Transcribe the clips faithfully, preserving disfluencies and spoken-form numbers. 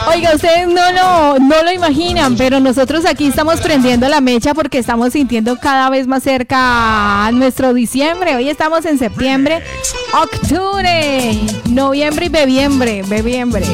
Oiga, ustedes no lo, no lo imaginan, pero nosotros aquí estamos prendiendo la mecha porque estamos sintiendo cada vez más cerca a nuestro diciembre. Hoy estamos en septiembre, octubre, noviembre y bebiembre, bebiembre.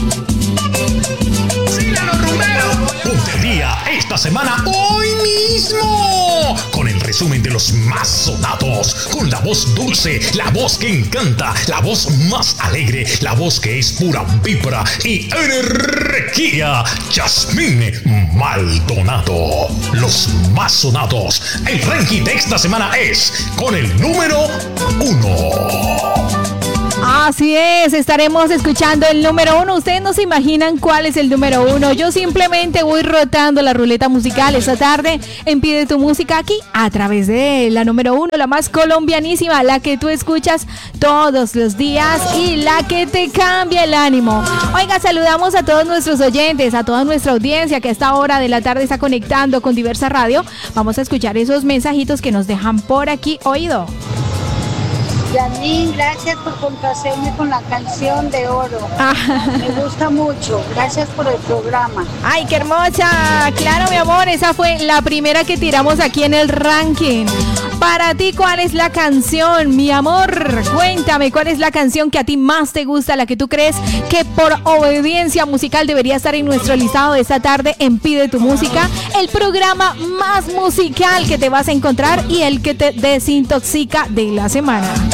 Ponte al día esta semana hoy mismo con el resumen de los más sonados, con la voz dulce, la voz que encanta, la voz más alegre, la voz que es pura vibra y energía. Yasmín Maldonado. Los más sonados. El ranking de esta semana es con el número uno. Así es, estaremos escuchando el número uno. Ustedes no se imaginan cuál es el número uno. Yo simplemente voy rotando la ruleta musical esta tarde en Pide tu Música aquí a través de la número uno, la más colombianísima, la que tú escuchas todos los días y la que te cambia el ánimo. Oiga, saludamos a todos nuestros oyentes, a toda nuestra audiencia que a esta hora de la tarde está conectando con Diversa Radio. Vamos a escuchar esos mensajitos que nos dejan por aquí oído. Yasmín, gracias por complacerme con la canción de oro. Me gusta mucho. Gracias por el programa. ¡Ay, qué hermosa! Claro, mi amor, esa fue la primera que tiramos aquí en el ranking. Para ti, ¿cuál es la canción, mi amor? Cuéntame, ¿cuál es la canción que a ti más te gusta, la que tú crees que por obediencia musical debería estar en nuestro listado de esta tarde en Pide tu Música? El programa más musical que te vas a encontrar y el que te desintoxica de la semana.